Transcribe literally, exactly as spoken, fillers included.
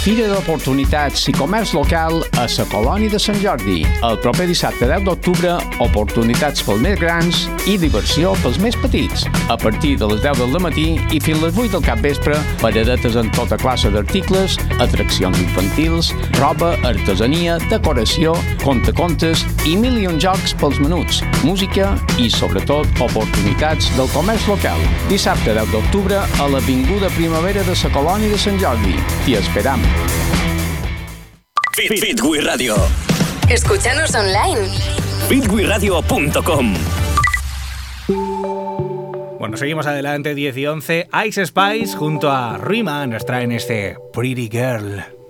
Fira d'Oportunitats i Comerç Local a la Colònia de Sant Jordi. El proper dissabte deu d'octubre, oportunitats pels més grans i diversió pels més petits. A partir de les deu del matí i fins les vuit del capvespre, paradetes en tota classe d'articles, atraccions infantils, roba, artesania, decoració, contacontes i mil i un jocs pels menuts, música i, sobretot, oportunitats del comerç local. Dissabte deu d'octubre a l'Avinguda Primavera de la Colònia de Sant Jordi. T'hi esperam. Fit, Fit Wii Radio. Escúchanos online. fit wi radio punto com. Bueno, seguimos adelante, diez y once. Ice Spice junto a Rima nos traen este Pretty Girl.